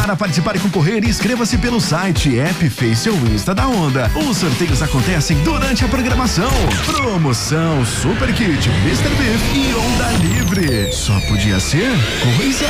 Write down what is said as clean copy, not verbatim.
Para participar e concorrer, inscreva-se pelo site, app, Face ou Insta da Honda. Os sorteios acontecem durante a programação. Promoção Super Kit, Mr. Beef e Honda Livre. Só podia ser coisa